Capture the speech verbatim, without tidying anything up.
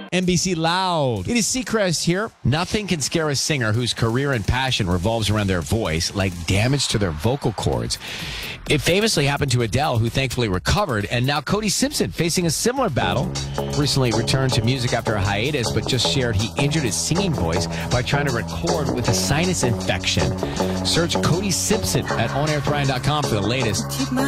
N B C Loud. It is Seacrest here. Nothing can scare a singer whose career and passion revolves around their voice like damage to their vocal cords. It famously happened to Adele, who thankfully recovered, and now Cody Simpson, facing a similar battle. Recently returned to music after a hiatus, but just shared he injured his singing voice by trying to record with a sinus infection. Search Cody Simpson at on air brian dot com for the latest.